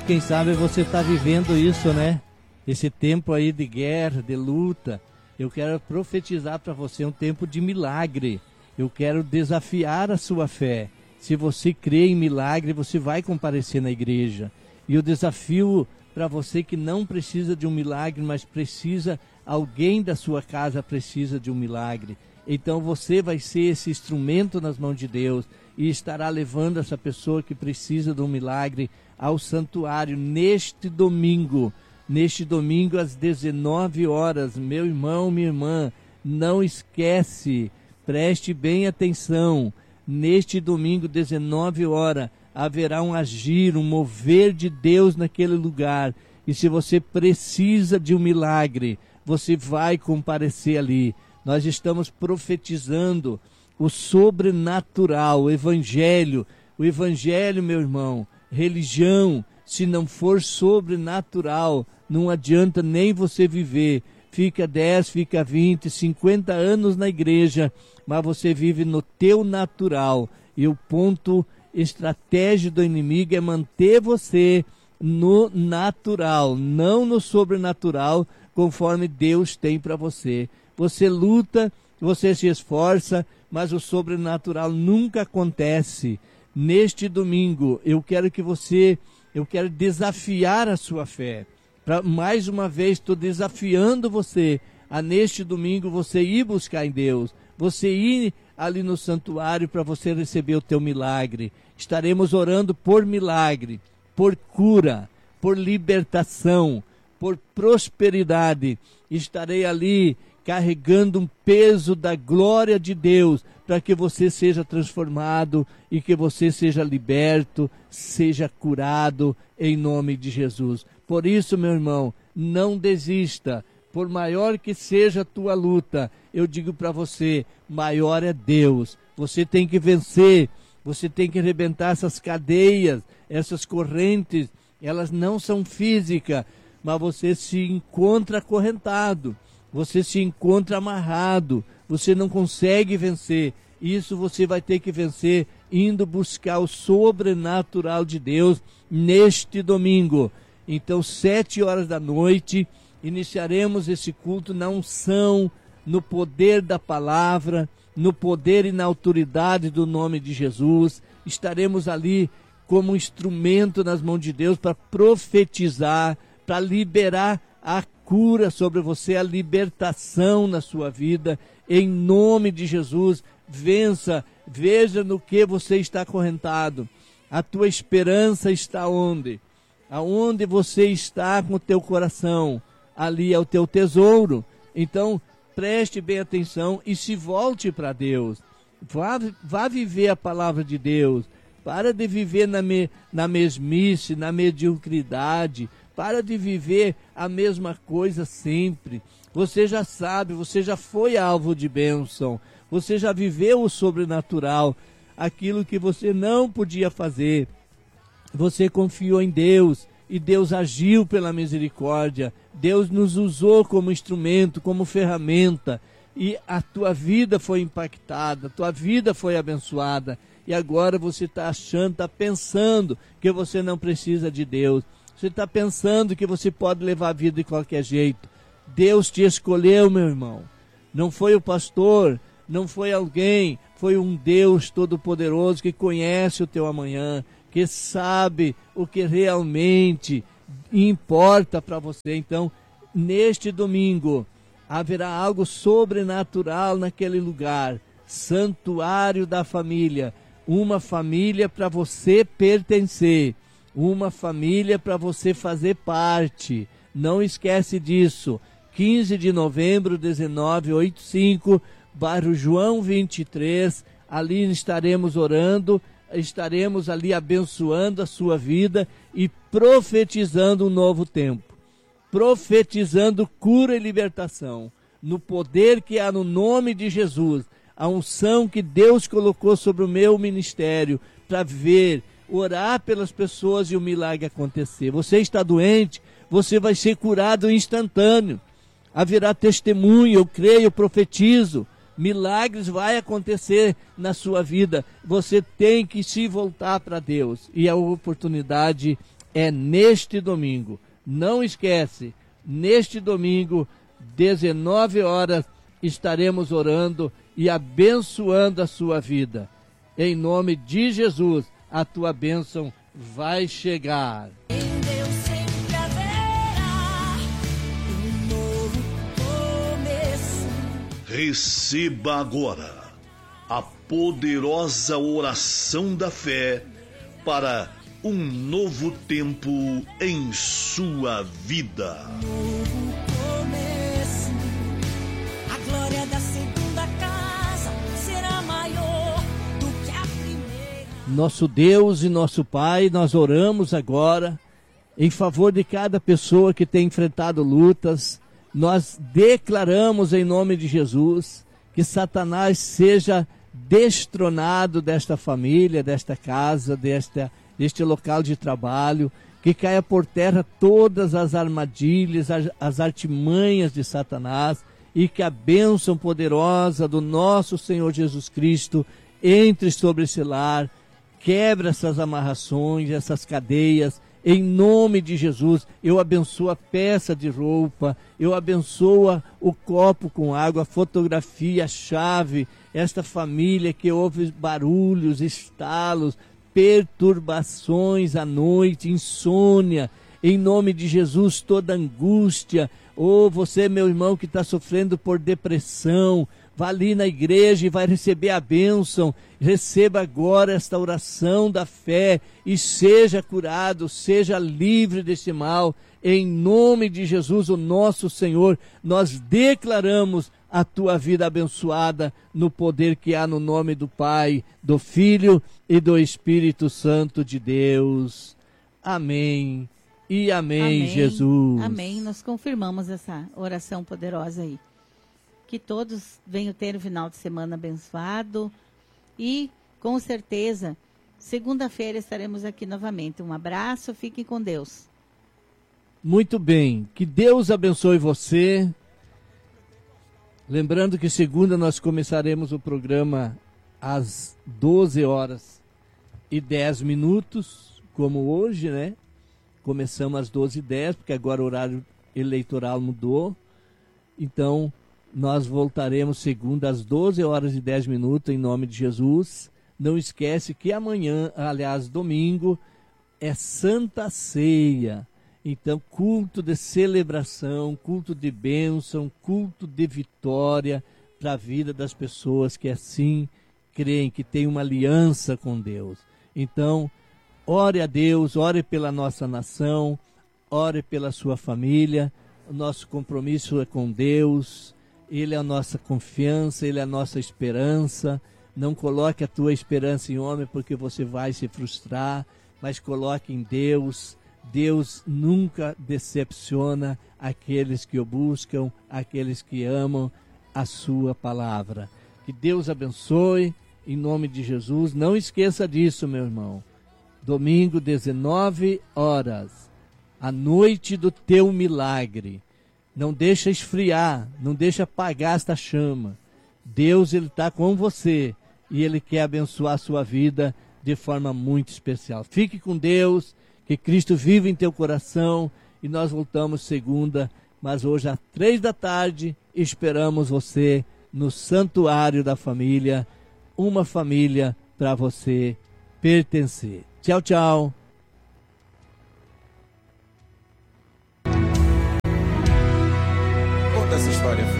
quem sabe você está vivendo isso, né? Esse tempo aí de guerra, de luta. Eu quero profetizar para você um tempo de milagre. Eu quero desafiar a sua fé. Se você crê em milagre, você vai comparecer na igreja. E o desafio para você que não precisa de um milagre, mas precisa, alguém da sua casa precisa de um milagre. Então você vai ser esse instrumento nas mãos de Deus e estará levando essa pessoa que precisa de um milagre ao santuário neste domingo. Neste domingo às 19 horas, meu irmão, minha irmã, não esquece, preste bem atenção. Neste domingo, 19 horas, haverá um agir, um mover de Deus naquele lugar. E se você precisa de um milagre, você vai comparecer ali. Nós estamos profetizando o sobrenatural, o evangelho, meu irmão, religião, se não for sobrenatural, não adianta nem você viver. Fica 10, fica 20, 50 anos na igreja, mas você vive no teu natural. E o ponto estratégico do inimigo é manter você no natural, não no sobrenatural, conforme Deus tem para você. Você luta, você se esforça, mas o sobrenatural nunca acontece. Neste domingo, eu quero desafiar a sua fé. Mais uma vez, estou desafiando você a neste domingo você ir buscar em Deus, você ir ali no santuário para você receber o teu milagre. Estaremos orando por milagre, por cura, por libertação, por prosperidade. Estarei ali carregando um peso da glória de Deus para que você seja transformado e que você seja liberto, seja curado em nome de Jesus. Por isso, meu irmão, não desista. Por maior que seja a tua luta, eu digo para você, maior é Deus. Você tem que vencer, você tem que arrebentar essas cadeias, essas correntes. Elas não são físicas, mas você se encontra acorrentado, você se encontra amarrado, você não consegue vencer. Isso você vai ter que vencer indo buscar o sobrenatural de Deus neste domingo. Então, 7 horas da noite, iniciaremos esse culto na unção, no poder da palavra, no poder e na autoridade do nome de Jesus. Estaremos ali como instrumento nas mãos de Deus para profetizar, para liberar a cura sobre você, a libertação na sua vida, em nome de Jesus. Vença, veja no que você está acorrentado. A tua esperança está onde? Aonde você está com o teu coração, ali é o teu tesouro. Então, preste bem atenção e se volte para Deus. Vá viver a palavra de Deus. Para de viver na mesmice, na mediocridade. Para de viver a mesma coisa sempre. Você já sabe, você já foi alvo de bênção. Você já viveu o sobrenatural. Aquilo que você não podia fazer. Você confiou em Deus e Deus agiu pela misericórdia. Deus nos usou como instrumento, como ferramenta, e a tua vida foi impactada, a tua vida foi abençoada. E agora você está achando, está pensando que você não precisa de Deus. Você está pensando que você pode levar a vida de qualquer jeito. Deus te escolheu, meu irmão. Não foi o pastor, não foi alguém, foi um Deus todo-poderoso que conhece o teu amanhã, que sabe o que realmente importa para você. Então, neste domingo, haverá algo sobrenatural naquele lugar. Santuário da família. Uma família para você pertencer. Uma família para você fazer parte. Não esquece disso. 15 de novembro, 1985, bairro João 23. Ali estaremos orando. Estaremos ali abençoando a sua vida e profetizando um novo tempo. Profetizando cura e libertação. No poder que há no nome de Jesus. A unção que Deus colocou sobre o meu ministério para ver, orar pelas pessoas e o milagre acontecer. Você está doente, você vai ser curado instantâneo. Haverá testemunho, eu creio, eu profetizo. Milagres vai acontecer na sua vida. Você tem que se voltar para Deus. E a oportunidade é neste domingo. Não esquece, neste domingo, 19 horas, estaremos orando e abençoando a sua vida. Em nome de Jesus, a tua bênção vai chegar. Em Deus sempre haverá um novo começo. Receba agora a poderosa oração da fé para um novo tempo em sua vida. Novo começo. A glória da segunda casa será maior do que a primeira. Nosso Deus e nosso Pai, nós oramos agora em favor de cada pessoa que tem enfrentado lutas. Nós declaramos em nome de Jesus que Satanás seja destronado desta família, desta casa, deste local de trabalho, que caia por terra todas as armadilhas, as artimanhas de Satanás, e que a bênção poderosa do nosso Senhor Jesus Cristo entre sobre esse lar, quebra essas amarrações, essas cadeias. Em nome de Jesus, eu abençoo a peça de roupa, eu abençoo o copo com água, a fotografia, a chave, esta família que ouve barulhos, estalos, perturbações à noite, insônia. Em nome de Jesus, toda angústia. Você, meu irmão, que está sofrendo por depressão, vá ali na igreja e vai receber a bênção. Receba agora esta oração da fé e seja curado, seja livre desse mal. Em nome de Jesus, o nosso Senhor, nós declaramos a tua vida abençoada no poder que há no nome do Pai, do Filho e do Espírito Santo de Deus. Amém e amém, Jesus. Amém. Nós confirmamos essa oração poderosa aí. Que todos venham ter um final de semana abençoado e, com certeza, segunda-feira estaremos aqui novamente. Um abraço, fiquem com Deus. Muito bem, que Deus abençoe você. Lembrando que segunda nós começaremos o programa às 12h10, como hoje, né? Começamos às 12h10, porque agora o horário eleitoral mudou. Então, nós voltaremos segunda às 12h10, em nome de Jesus. Não esquece que amanhã, aliás, domingo, é Santa Ceia. Então, culto de celebração, culto de bênção, culto de vitória para a vida das pessoas que assim creem, que têm uma aliança com Deus. Então, ore a Deus, ore pela nossa nação, ore pela sua família. O nosso compromisso é com Deus. Ele é a nossa confiança, Ele é a nossa esperança. Não coloque a tua esperança em homem, porque você vai se frustrar, mas coloque em Deus. Deus nunca decepciona aqueles que o buscam, aqueles que amam a sua palavra. Que Deus abençoe, em nome de Jesus. Não esqueça disso, meu irmão. Domingo, 19 horas, a noite do teu milagre. Não deixa esfriar, não deixa apagar esta chama. Deus, Ele está com você e Ele quer abençoar a sua vida de forma muito especial. Fique com Deus, que Cristo vive em teu coração, e nós voltamos segunda, mas hoje às 15h esperamos você no Santuário da Família, uma família para você pertencer. Tchau, tchau. Conta essa história.